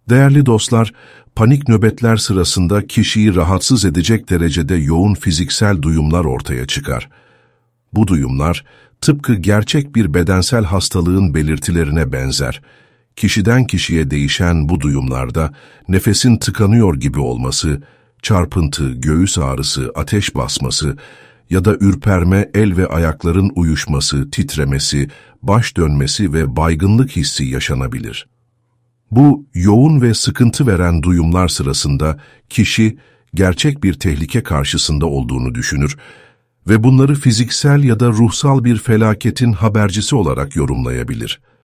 Değerli dostlar, panik nöbetler sırasında kişiyi rahatsız edecek derecede yoğun fiziksel duyumlar ortaya çıkar. Bu duyumlar, tıpkı gerçek bir bedensel hastalığın belirtilerine benzer. Kişiden kişiye değişen bu duyumlarda nefesin tıkanıyor gibi olması, çarpıntı, göğüs ağrısı, ateş basması ya da ürperme, el ve ayakların uyuşması, titremesi, baş dönmesi ve baygınlık hissi yaşanabilir. Bu yoğun ve sıkıntı veren duyumlar sırasında kişi gerçek bir tehlike karşısında olduğunu düşünür ve bunları fiziksel ya da ruhsal bir felaketin habercisi olarak yorumlayabilir.